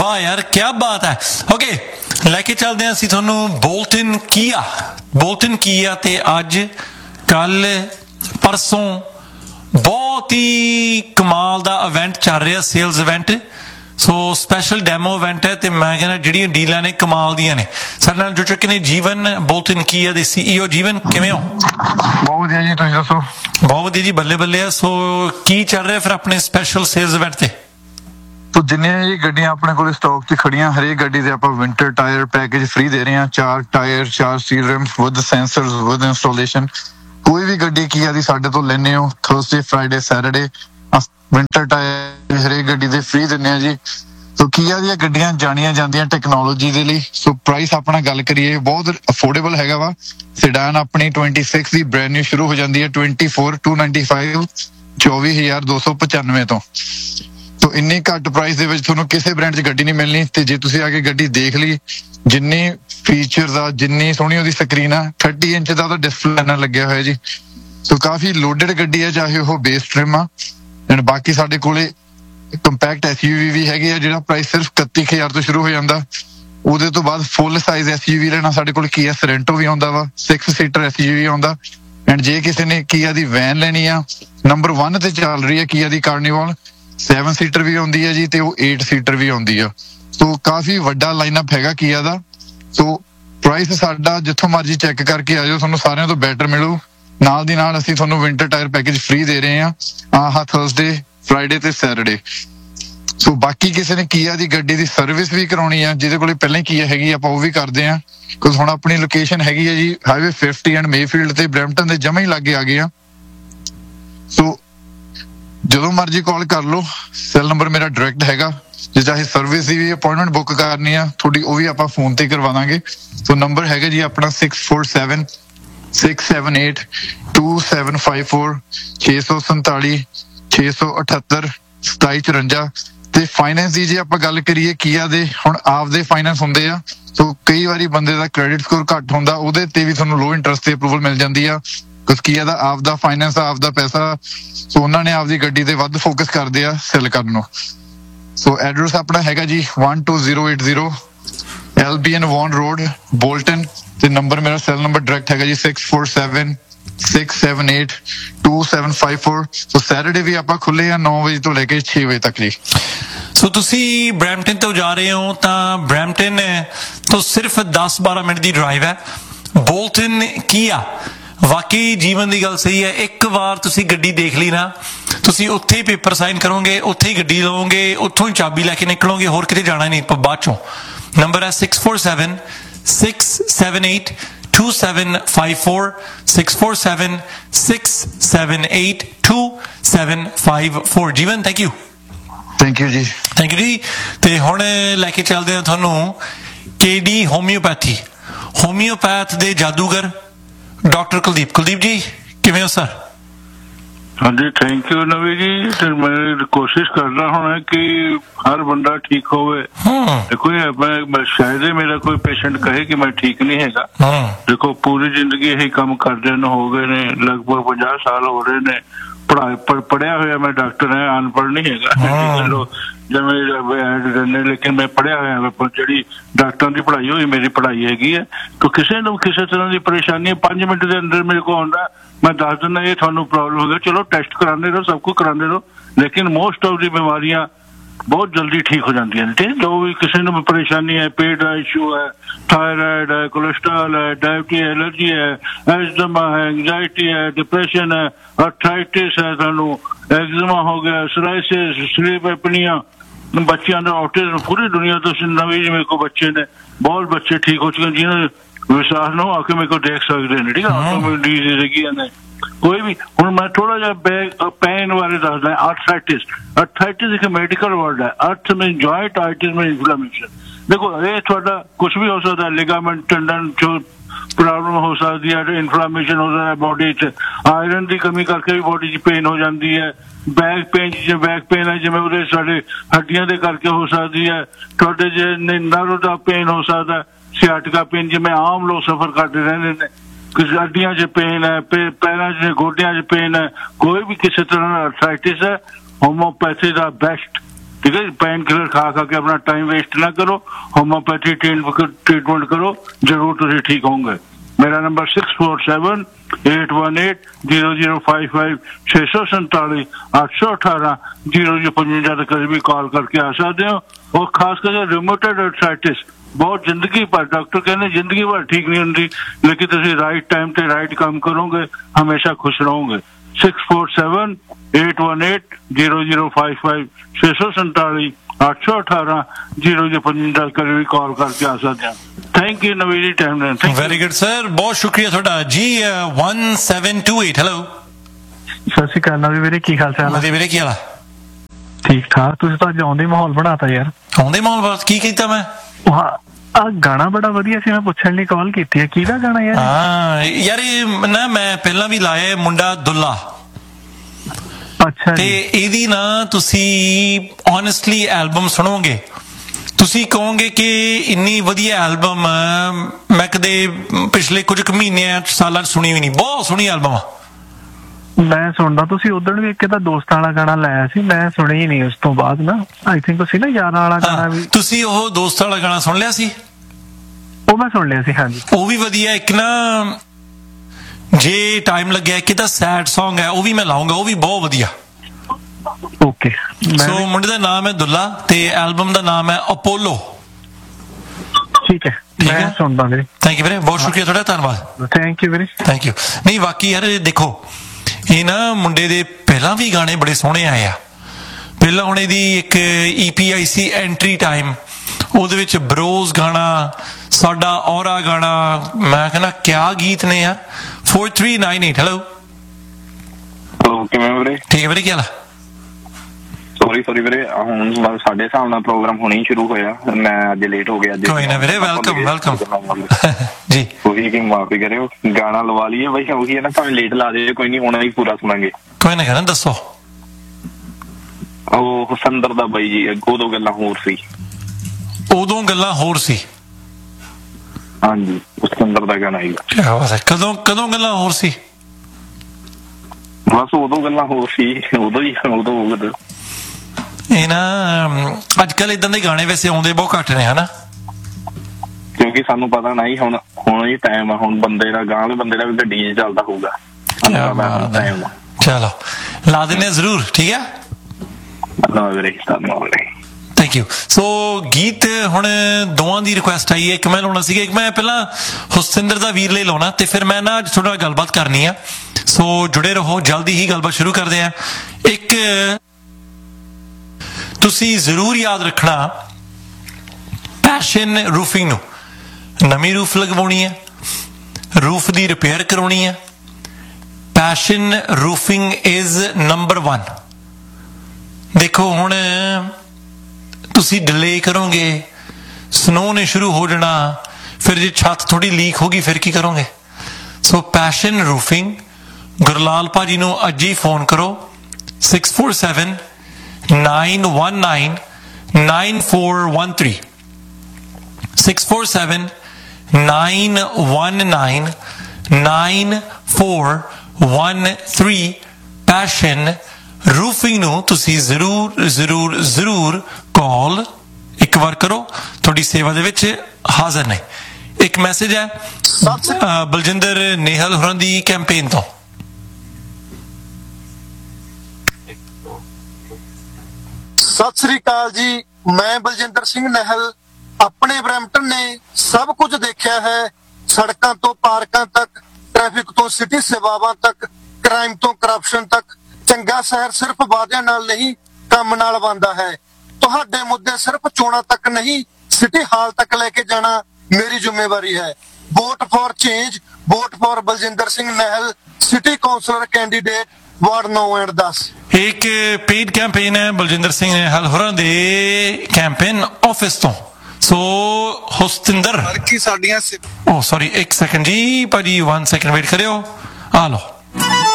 वाह यार, क्या बात है। ओके, लैके चलते हैं ਅਸੀਂ ਤੁਹਾਨੂੰ बोल्टन किया ते अज कल परसों बहुत ही कमाल दा इवेंट चल रहा, सेल्स इवेंट। सो स्पैशल डेमो इवेंट है, तो मैं कहना जिहड़ियां डीलां ने कमाल दियां ने। साडे नाल जुड़ चुके ने जीवन, बोल्टन किया दे CEO। जीवन किवें हो? बहुत वधिया जी, तुसीं दसो? बहुत वधिया जी, बल्ले बल्ले। सो की चल रहा फिर अपने स्पैशल सेल्स इवेंट ते? तो जिन्नियां जी गड्डियां अपने कोल स्टॉक 'ਚ खड़ियां, हरेक गड्डी दे आपां विंटर टायर पैकेज फ्री दे रहे हैं। 4 tyre, 4 seal RIMS with sensors with installation. कोई भी गड्डी किया दी साडे तो लेने हो, Thursday Friday Saturday winter tyre हरेक गड्डी दे फ्री दिंदे आ जी। तो किया दी गड्डियां जानियां जांदियां टैक्नोलॉजी दे लई। सो प्राइस अपना गल करिए बहुत अफोर्डेबल हैगा वा। सेडान अपनी 26 दी ब्रांड न्यू शुरू हो जाती है 24,295 24,295 तो। तो इन्नी घट प्राइस दे विच तुहानूं किसी ब्रांड 'च गड्डी नहीं मिलनी। ते जे तुसीं आके गड्डी देख ली, जिन्नी फीचर्स आ, जिन्नी सोहनी ओहदी स्क्रीन आ, 30 इंच दा डिस्पले पैनल लग्या होया जी। सो काफी लोडेड गड्डी है, चाहे वो बेस ट्रिम आ। एंड बाकी साडे कोले कंपैक्ट SUV भी हैगी आ, जिहड़ा प्राइस सिर्फ 31,000 तो शुरू हो जांदा। ਉਹਦੇ ਤੋਂ ਬਾਅਦ ਫੁੱਲ ਸਾਈਜ਼ SUV ਲੈਣਾ, ਸਾਡੇ ਕੋਲ Kia Sorento ਵੀ ਆਉਂਦਾ ਵਾ, 6 ਸੀਟਰ SUV ਆਉਂਦਾ। ਐਂਡ ਜੇ ਕਿਸੇ ਨੇ Kia ਦੀ ਵੈਨ ਲੈਣੀ ਆ, ਨੰਬਰ 1 ਤੇ ਚੱਲ ਰਹੀ ਹੈ Kia ਦੀ ਕਾਰਨੀਵਲ, 7 ਸੀਟਰ ਵੀ ਆਉਂਦੀ ਹੈ ਜੀ, ਤੇ ਉਹ 8 ਸੀਟਰ ਵੀ ਆਉਂਦੀ ਆ। ਸੋ ਕਾਫੀ ਵੱਡਾ ਲਾਈਨਅਪ ਹੈਗਾ Kia ਦਾ। ਸੋ ਪ੍ਰਾਈਸ ਸਾਡਾ ਜਿੱਥੋਂ ਮਰਜ਼ੀ ਚੈੱਕ ਕਰਕੇ ਆ ਜਾਓ, ਤੁਹਾਨੂੰ ਸਾਰਿਆਂ ਤੋਂ ਬੈਟਰ ਮਿਲੂ। ਨਾਲ ਦੀ ਨਾਲ ਅਸੀਂ ਤੁਹਾਨੂੰ ਵਿੰਟਰ ਟਾਇਰ ਪੈਕੇਜ ਫ੍ਰੀ ਦੇ ਰਹੇ ਹਾਂ ਆਹ ਥਰਸਡੇ ਫਰਾਈਡੇ ਤੇ ਸੈਟਰਡੇ। ਸੋ ਬਾਕੀ ਕਿਸੇ ਨੇ Kia ਦੀ ਗੱਡੀ ਦੀ ਸਰਵਿਸ ਵੀ ਕਰਾਉਣੀ ਆ, ਜਿਹਦੇ ਕੋਲੇ ਪਹਿਲਾਂ ਹੀ Kia ਹੈਗੀ, ਆਪਾਂ ਉਹ ਵੀ ਕਰਦੇ ਆ। ਕਿਉਂਕਿ ਹੁਣ ਆਪਣੀ ਲੋਕੇਸ਼ਨ ਹੈਗੀ ਹੈ ਜੀ ਹਾਈਵੇ 50 ਐਂਡ ਮੇਫੀਲਡ ਤੇ ਬਰੈਂਪਟਨ ਦੇ ਜਮਾਂ ਹੀ ਲਾਗੇ ਆ ਗਏ ਆ। ਸੋ ਜਦੋਂ ਮਰਜ਼ੀ ਕਾਲ ਕਰ ਲਓ, ਸੈੱਲ ਨੰਬਰ ਮੇਰਾ ਡਾਇਰੈਕਟ ਹੈਗਾ। ਜੇ ਚਾਹੇ ਸਰਵਿਸ ਦੀ ਵੀ ਅਪਾਇੰਟਮੈਂਟ ਬੁੱਕ ਕਰਨੀ ਆ ਤੁਹਾਡੀ, ਉਹ ਵੀ ਆਪਾਂ ਫੋਨ ਤੇ ਕਰਵਾ ਦਾਂਗੇ। ਸੋ ਨੰਬਰ ਹੈਗਾ ਜੀ ਆਪਣਾ 647 678 2754 647 678 2754। ਤੇ ਫਾਈਨੈਂਸ ਦੀ ਜੇ ਆਪਾਂ ਗੱਲ ਕਰੀਏ Kia ਦੇ, ਹੁਣ ਆਪਦੇ ਫਾਈਨੈਂਸ ਹੁੰਦੇ ਆ। ਸੋ ਕਈ ਵਾਰੀ ਬੰਦੇ ਦਾ ਕ੍ਰੈਡਿਟ ਸਕੋਰ ਘੱਟ ਹੁੰਦਾ, ਉਹਦੇ ਤੇ ਵੀ ਤੁਹਾਨੂੰ ਲੋ ਇੰਟਰਸਟ ਤੇ ਅਪਰੂਵਲ ਮਿਲ ਜਾਂਦੀ ਆ। ਕਿਉਂਕਿ Kia ਦਾ ਆਪਦਾ ਫਾਈਨੈਂਸ ਆ, ਆਪਦਾ ਪੈਸਾ। ਸੋ ਉਹਨਾਂ ਨੇ ਆਪਦੀ ਗੱਡੀ ਤੇ ਵੱਧ ਫੋਕਸ ਕਰਦੇ ਆ ਸੈਲ ਕਰਨ ਨੂੰ। ਸੋ ਐਡਰੈਸ ਆਪਣਾ ਹੈਗਾ ਜੀ 12080 LBN Vaughan Road ਬੋਲਟਨ, ਤੇ ਨੰਬਰ ਮੇਰਾ ਸੈਲ ਨੰਬਰ ਡਾਇਰੈਕਟ ਹੈਗਾ ਜੀ 647 678 2754। ਸੋ ਸੈਟਰਡੇ ਵੀ ਆਪਾਂ ਖੁੱਲੇ ਆ 9 ਵਜੇ ਤੋਂ ਲੈ ਕੇ 6 ਵਜੇ ਤੱਕ ਜੀ। ਸੋ ਤੁਸੀਂ ਬਰੈਂਪਟਨ ਤੋਂ ਜਾ ਰਹੇ ਹੋ ਤਾਂ ਬਰੈਂਪਟਨ ਤੋਂ ਸਿਰਫ 10-12 ਮਿੰਟ ਦੀ ਡਰਾਈਵ ਹੈ ਬੋਲਟਨ Kia। ਵਾਕਈ ਜੀਵਨ ਦੀ ਗੱਲ ਸਹੀ ਹੈ। ਇੱਕ ਵਾਰ ਤੁਸੀਂ ਗੱਡੀ ਦੇਖ ਲਈ ਨਾ, ਤੁਸੀਂ ਉੱਥੇ ਹੀ ਪੇਪਰ ਸਾਈਨ ਕਰੋਗੇ, ਉੱਥੇ ਹੀ ਗੱਡੀ ਲਓਗੇ, ਉੱਥੋਂ ਹੀ ਚਾਬੀ ਲੈ ਕੇ ਨਿਕਲੋਗੇ, ਹੋਰ ਕਿਤੇ ਜਾਣਾ ਨਹੀਂ ਬਾਅਦ ਚੋਂ। ਨੰਬਰ ਹੈ 647 678 2754 647 678 2754। ਜੀਵਨ ਥੈਂਕ ਯੂ ਜੀ। ਥੈਂਕ ਯੂ ਜੀ। ਤੇ ਹੁਣ ਲੈ ਕੇ ਚੱਲਦੇ ਹਾਂ ਤੁਹਾਨੂੰ KD ਹੋਮਿਓਪੈਥ ਦੇ ਜਾਦੂਗਰ ਡਾਕਟਰ ਕੁਲਦੀਪ ਜੀ, ਕਿਵੇਂ ਹੋ ਸਰ? ਹਾਂਜੀ, ਥੈਂਕ ਯੂ ਨਵੀ ਜੀ। ਤੇ ਮੈਂ ਕੋਸ਼ਿਸ਼ ਕਰਦਾ ਹੁਣ ਕਿ ਹਰ ਬੰਦਾ ਠੀਕ ਹੋਵੇ। ਦੇਖੋ ਮੈਂ ਸ਼ਾਇਦ ਮੇਰਾ ਕੋਈ ਪੇਸ਼ੈਂਟ ਕਹੇ ਕਿ ਮੈਂ ਠੀਕ ਨਹੀਂ ਹੈਗਾ। ਦੇਖੋ ਪੂਰੀ ਜ਼ਿੰਦਗੀ ਇਹੀ ਕੰਮ ਕਰਦੇ ਨੂੰ ਹੋ ਗਏ ਨੇ, ਲਗਭਗ 50 ਸਾਲ ਹੋ ਰਹੇ ਨੇ। ਪੜ੍ਹਿਆ ਹੋਇਆ ਮੈਂ ਡਾਕਟਰ ਹੈ, ਅਨਪੜ੍ਹ ਨਹੀਂ ਹੈਗਾ ਜਿਵੇਂ, ਲੇਕਿਨ ਮੈਂ ਪੜ੍ਹਿਆ ਹੋਇਆ। ਜਿਹੜੀ ਡਾਕਟਰਾਂ ਦੀ ਪੜ੍ਹਾਈ ਹੋਈ ਮੇਰੀ ਪੜ੍ਹਾਈ ਹੈਗੀ ਹੈ। ਤਾਂ ਕਿਸੇ ਨੂੰ ਕਿਸੇ ਤਰ੍ਹਾਂ ਦੀ ਪਰੇਸ਼ਾਨੀ 5 ਮਿੰਟ ਦੇ ਅੰਦਰ ਮੇਰੇ ਕੋਲ ਆਉਂਦਾ, ਮੈਂ ਦੱਸ ਦਿੰਦਾ ਇਹ ਤੁਹਾਨੂੰ ਪ੍ਰੋਬਲਮ ਹੋ ਗਿਆ। ਚਲੋ ਟੈਸਟ ਕਰਾਉਂਦੇ ਰਹੋ, ਸਭ ਕੁਝ ਕਰਾਉਂਦੇ ਰਹੋ, ਲੇਕਿਨ ਮੋਸਟ ਆਫ ਦੀ ਬਿਮਾਰੀਆਂ ਬਹੁਤ ਜਲਦੀ ਠੀਕ ਹੋ ਜਾਂਦੀਆਂ ਨੇ। ਠੀਕ, ਜੋ ਵੀ ਕਿਸੇ ਨੂੰ ਪਰੇਸ਼ਾਨੀ ਹੈ, ਪੇਟ ਦਾ ਇਸ਼ੂ ਹੈ, थायराइड है, कोलेस्ट्रॉल है, डायबिटीज, एलर्जी है, एस्टमा है, एंजाइटी है, डिप्रेशन है, अर्थराइटिस है, थानू एक्जिमा हो गया, सोराइसिस, स्लीप एपनिया, बच्चों का ऑटिज्म, पूरी दुनिया तो नवी मेरे को बच्चे ने बहुत बच्चे ठीक हो चुके हैं जिन्होंने विश्वास न हो आके मेरे को देख सकते हैं। ठीक है, ऑटोमेटिक डिजीज है कोई भी। हूँ मैं थोड़ा जहा पेन बारे दसदा। अर्थराइटिस एक मेडिकल वर्ड है। अर्थ में जॉइंट, आइटिस में इन्फ्लेमेशन। देखो ये थोड़ा कुछ भी हो सकता है, लिगामेंट टेंडन जो प्रॉब्लम हो सकती है, इन्फ्लेमेशन हो सकता है बॉडी च, आयरन की कमी करके भी बॉडी च पेन हो जाती है। बैक पेन है जिवें ਉਹਦੇ ਸਾਡੇ ਹੱਡੀਆਂ ਦੇ ਕਰਕੇ ਹੋ ਸਕਦੀ ਹੈ। ਤੁਹਾਡੇ ਜੇ ਨਰਵ ਦਾ पेन हो सकता है, सियाटिका पेन जिवें आम लोग सफर करते रहते हैं। किसी हड्डियां च पेन है, पैरों च गोडियां च पेन है, कोई भी किसी तरह का अर्थराइटिस है, होम्योपैथी का बेस्ट ठीक है। पेन किलर खा के अपना टाइम वेस्ट ना करो, होम्योपैथी ट्रीटमेंट करो, जरूर तुम ठीक होंगे। मेरा नंबर 6478180055 647 818 0055 तक कभी भी कॉल करके आ सकते हो। और खास करके रिमोटेड आर्थराइटिस बहुत जिंदगी भर, डॉक्टर कहने जिंदगी भर ठीक नहीं होती, लेकिन तुम राइट टाइम ते राइट काम करोगे हमेशा खुश रहोगे। 6478180055 647 818 0055 कभी भी कॉल करके आ सकते हैं। Thank you Naveen ji, time देने। वेरी गुड सर, बहुत शुक्रिया ਤੁਹਾਡਾ ਜੀ। 1728 ਹੈਲੋ। ਸਤਿ ਸ਼੍ਰੀ ਅਕਾਲ ਨਵੀਂ ਵੀਰੇ, ਕੀ ਹਾਲ ਚਾਲ ਹੈ? ਵਧੀਆ ਵੀਰੇ, ਕੀ ਹਾਲ ਆ? ਠੀਕ ਠਾਕ। ਤੁਸੀਂ ਤਾਂ ਅੱਜ ਆਉਂਦੇ ਮਾਹੌਲ ਬਣਾਤਾ ਯਾਰ। ਆਉਂਦੇ ਮਾਹੌਲ ਬਾਤ ਕੀ ਕੀਤਾ ਮੈਂ? ਹਾਂ, ਆ ਗਾਣਾ ਬੜਾ ਵਧੀਆ ਸੀ, ਮੈਂ ਪੁੱਛਣ ਲਈ ਕਾਲ ਕੀਤੀ ਹੈ, ਕਿਹਦਾ ਗਾਣਾ ਯਾਰ? ਹਾਂ ਯਾਰ ਇਹ ਨਾ ਮੈਂ ਪਹਿਲਾਂ ਵੀ ਲਾਇਆ ਮੁੰਡਾ ਦੁੱਲਾ। ਅੱਛਾ ਤੇ ਇਹਦੀ ਨਾ ਤੁਸੀਂ ਓਨੈਸਟਲੀ ਐਲਬਮ ਸੁਣੋਗੇ, ਤੁਸੀਂ ਕਹੋਗੇ ਕਿ ਇੰਨੀ ਵਧੀਆ ਐਲਬਮ ਮੈਂ ਕਦੇ ਪਿਛਲੇ ਕੁਝ ਕੁ ਮਹੀਨਿਆਂ ਸਾਲਾਂ 'ਚ ਸੁਣੀ ਵੀ ਨਹੀਂ। ਬਹੁਤ ਸੋਹਣੀ ਐਲਬਮ ਆ। ਮੈਂ ਸੁਣਦਾ, ਤੁਸੀਂ ਉਦੋਂ ਵੀ ਇੱਕ ਤਾਂ ਦੋਸਤਾਂ ਵਾਲਾ ਗਾਣਾ ਲਾਇਆ ਸੀ, ਮੈਂ ਸੁਣਿਆ ਹੀ ਨਹੀਂ ਉਸ ਤੋਂ ਬਾਅਦ ਨਾ। ਆਈ ਥਿੰਕ ਤੁਸੀਂ ਨਾ ਯਾਰਾਂ ਵਾਲਾ ਗਾਣਾ ਵੀ, ਤੁਸੀਂ ਉਹ ਦੋਸਤਾਂ ਵਾਲਾ ਗਾਣਾ ਸੁਣ ਲਿਆ ਸੀ? ਉਹ ਮੈਂ ਸੁਣ ਲਿਆ ਸੀ, ਹਾਂਜੀ। ਉਹ ਵੀ ਵਧੀਆ। ਇੱਕ ਨਾ ਜੇ ਟਾਈਮ ਲੱਗਿਆ ਕਿ ਤਾਂ ਸੈਡ Song ਹੈ, ਉਹ ਵੀ ਮੈਂ ਲਾਉਂਗਾ, ਉਹ ਵੀ ਬਹੁਤ ਵਧੀਆ। ਓਕੇ। ਸੋ ਮੁੰਡੇ ਦਾ ਨਾਮ ਹੈ ਦੁੱਲਾ ਤੇ ਐਲਬਮ ਦਾ ਨਾਮ ਹੈ ਅਪੋਲੋ। ਠੀਕ ਹੈ, ਮੈਂ ਸੁਣਦਾ ਵੀਰੇ। ਥੈਂਕ ਯੂ ਵੀਰੇ, ਬਹੁਤ ਸ਼ੁਕਰੀਆ ਤੁਹਾਡਾ, ਧੰਨਵਾਦ। ਥੈਂਕ ਯੂ ਵੀਰੇ, ਥੈਂਕ ਯੂ। ਨਹੀਂ ਬਾਕੀ ਯਾਰ ਦੇਖੋ, ਇਹ ਨਾ ਮੁੰਡੇ ਦੇ ਪਹਿਲਾਂ ਵੀ ਗਾਣੇ ਬੜੇ ਸੋਹਣੇ ਆਏ ਆ। ਪਹਿਲਾਂ ਹੁਣ ਇਹਦੀ ਇੱਕ EP ਆਈ ਸੀ ਐਂਟਰੀ ਟਾਈਮ, ਉਹਦੇ ਵਿੱਚ ਬਰੋਜ਼ ਗਾਣਾ, ਸਾਡਾ ਔਰਾ ਗਾਣਾ, ਮੈਂ ਕਹਿੰਦਾ ਕਿਆ ਗੀਤ ਨੇ ਯਾਰ। 4398 ਹੈਲੋ। ਕਿਵੇਂ ਵੀਰੇ? ਠੀਕ ਹੈ ਵੀਰੇ, ਕੀ ਹਾਲ ਆ? ਸੌਰੀ ਵੀਰੇ, ਹੁਣ ਸਾਡੇ ਹਿਸਾਬ ਨਾਲ ਪ੍ਰੋਗਰਾਮ ਹੁਣੇ ਹੀ ਸ਼ੁਰੂ ਹੋਇਆ, ਮੈਂ ਅੱਜ ਲੇਟ ਹੋ ਗਿਆ। ਕੋਈ ਨਾ ਵੀਰੇ, ਵੈਲਕਮ ਜੀ। ਉਹੀ ਕਿ ਮਾਫੀ ਕਰਿਓ, ਗਾਣਾ ਲਵਾ ਲਈਏ ਬਈ, ਉਹੀ ਹੈ ਨਾ, ਭਾਵੇਂ ਲੇਟ ਲਾ ਦੇ, ਕੋਈ ਨਹੀਂ, ਹੁਣ ਹੀ ਪੂਰਾ ਸੁਣਾਂਗੇ। ਕੋਈ ਨਾ, ਕਹਿਣਾ ਦੱਸੋ। ਉਹ ਹੁਸੰਦਰ ਦਾ ਬਾਈ ਜੀ, ਉਦੋਂ ਗੱਲਾਂ ਹੋਰ ਸੀ। ਉਦੋਂ ਗੱਲਾਂ ਹੋਰ ਸੀ? ਹਾਂਜੀ, ਹੁਸੰਦਰ ਦਾ ਗਾਣਾ ਹੀ। ਕਦੋਂ ਗੱਲਾਂ ਹੋਰ ਸੀ? ਬਸ ਉਦੋਂ ਗੱਲਾਂ ਹੋਰ ਸੀ, ਉਦੋਂ ਇਹ ਨਾ ਅੱਜ ਕੱਲ ਇਦਾਂ ਦੇ ਗਾਣੇ ਵੈਸੇ ਆਉਂਦੇ ਬਹੁਤ ਘੱਟ ਨੇ ਹਨਾ, ਕਿਉਂਕਿ ਸਾਨੂੰ ਪਤਾ ਨਹੀਂ ਹੁਣ ਹੀ ਟਾਈਮ ਆ, ਹੁਣ ਬੰਦੇ ਦਾ ਗਾਂ ਵਾਲੇ ਬੰਦੇ ਦਾ ਵੀ ਡੀਜੇ ਚੱਲਦਾ ਹੋਊਗਾ। ਚਲੋ ਲਾ ਦਿੰਦੇ ਜ਼ਰੂਰ, ਠੀਕ ਹੈ। Thank you. ਸੋ ਗੀਤ ਹੁਣ ਦੋਵਾਂ ਦੀ ਰਿਕੁਐਸਟ ਆਈ ਹੈ, ਇੱਕ ਮੈਂ ਲਾਉਣਾ ਸੀਗਾ, ਇੱਕ ਮੈਂ ਪਹਿਲਾਂ ਹੁਸਤਿੰਦਰ ਦਾ ਵੀਰ ਲਈ ਲਾਉਣਾ, ਤੇ ਫਿਰ ਮੈਂ ਨਾ ਅੱਜ ਥੋੜਾ ਗੱਲਬਾਤ ਕਰਨੀ ਆ। ਸੋ ਜੁੜੇ ਰਹੋ, ਜਲਦੀ ਹੀ ਗੱਲਬਾਤ ਸ਼ੁਰੂ ਕਰਦੇ ਆ। ਇੱਕ ਤੁਸੀਂ ਜ਼ਰੂਰ ਯਾਦ ਰੱਖਣਾ, ਪੈਸ਼ਨ ਰੂਫਿੰਗ ਨੂੰ ਨਵੀਂ ਰੂਫ ਲਗਵਾਉਣੀ ਹੈ, ਰੂਫ ਦੀ ਰਿਪੇਅਰ ਕਰਾਉਣੀ ਹੈ, ਪੈਸ਼ਨ ਰੂਫਿੰਗ ਇਜ਼ ਨੰਬਰ 1। ਦੇਖੋ ਹੁਣ ਤੁਸੀਂ ਡਿਲੇ ਕਰੋਗੇ, ਸਨੋ ਨੇ ਸ਼ੁਰੂ ਹੋ ਜਾਣਾ, ਫਿਰ ਜੇ ਛੱਤ ਥੋੜੀ ਲੀਕ ਹੋ ਗਈ ਫਿਰ ਕੀ ਕਰੋਗੇ? ਸੋ ਪੈਸ਼ਨ ਰੂਫਿੰਗ, ਗੁਰਲਾਲ ਭਾਜੀ ਨੂੰ ਅੱਜ ਹੀ ਫੋਨ ਕਰੋ, 647-919-9413 647-919-9413 ਪੈਸ਼ਨ ਰੂਫਿੰਗ ਨੂੰ ਤੁਸੀਂ ਜ਼ਰੂਰ ਕਾਲ ਇੱਕ ਵਾਰ ਕਰੋ, ਤੁਹਾਡੀ ਸੇਵਾ ਦੇ ਵਿੱਚ ਹਾਜ਼ਰ ਨੇ। ਇੱਕ ਮੈਸੇਜ ਹੈ ਬਲਜਿੰਦਰ ਨੇਹਲ ਹੋਰਾਂ ਦੀ ਕੈਂਪੇਨ ਤੋਂ। ਸਤਿ ਸ੍ਰੀ ਅਕਾਲ ਜੀ, ਮੈਂ ਬਲਜਿੰਦਰ ਸਿੰਘ ਨਹਿਲ। ਆਪਣੇ ਬਰੈਂਪਟਨ ਨੇ ਸਭ ਕੁਝ ਦੇਖਿਆ ਹੈ, ਸੜਕਾਂ ਤੋਂ ਪਾਰਕਾਂ ਤੱਕ, ਟ੍ਰੈਫਿਕ ਤੋਂ ਸਿਟੀ ਸੇਵਾਵਾਂ ਤੱਕ, ਕ੍ਰਾਈਮ ਤੋਂ ਕਰਪਸ਼ਨ ਤੱਕ। ਚੰਗਾ ਸ਼ਹਿਰ ਸਿਰਫ ਵਾਅਦਿਆਂ ਨਾਲ ਨਹੀਂ, ਕੰਮ ਨਾਲ ਬਣਦਾ ਹੈ। ਤੁਹਾਡੇ ਮੁੱਦੇ ਸਿਰਫ ਚੋਣਾਂ ਤੱਕ ਨਹੀਂ, ਸਿਟੀ ਹਾਲ ਤੱਕ ਲੈ ਕੇ ਜਾਣਾ ਮੇਰੀ ਜ਼ਿੰਮੇਵਾਰੀ ਹੈ। Vote for change, vote for Baljinder Singh ਨਹਿਲ, city councillor candidate, ward 9 and 10। ਇੱਕ ਪੇਡ ਕੈਂਪੇਨ ਹੈ ਬਲਜਿੰਦਰ ਸਿੰਘ ਨਹਿਲ ਹੋਰਾਂ ਦੇ ਕੈਂਪੇਨ ਆਫਿਸ ਤੋਂ। ਸੋ ਹੁਸਤਿੰਦਰ ਸਾਡੀਆਂ ਸੌਰੀ, ਇੱਕ ਸੈਕਿੰਡ ਜੀ ਭਾਜੀ, 1 ਸੈਕਿੰਡ ਵੇਟ ਕਰਿਓ। ਆ ਲਓ।